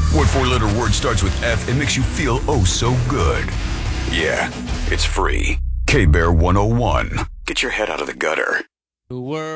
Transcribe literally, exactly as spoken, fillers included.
What four-letter word starts with F and makes you feel oh so good? Yeah, it's free. K-Bear one oh one. Get your head out of the gutter. The world.